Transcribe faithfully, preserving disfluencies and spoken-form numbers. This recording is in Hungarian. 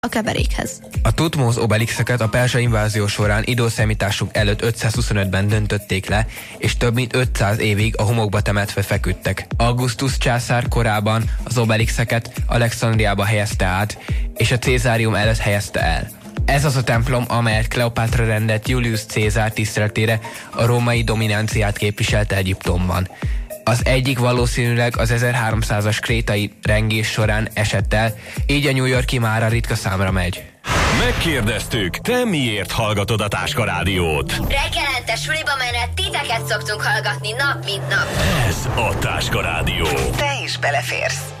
a keverékhez. A Thutmose Obelixeket a perzsa invázió során időszámításunk előtt ötszázhuszonötben döntötték le, és több mint ötszáz évig a homokba temetve feküdtek. Augustus császár korában az Obelixeket Alexandriába helyezte át, és a Cézárium előtt helyezte el. Ez az a templom, amelyet Kleopátra rendelt Julius Cézár tiszteletére, a római dominanciát képviselte Egyiptomban. Az egyik valószínűleg az ezerháromszázas krétai rengés során esett el, így a New York-i mára ritka számra megy. Megkérdeztük, te miért hallgatod a Táska Rádiót? Reggelente suliba menet titeket szoktunk hallgatni nap mint nap. Ez a Táska Rádió. Te is beleférsz.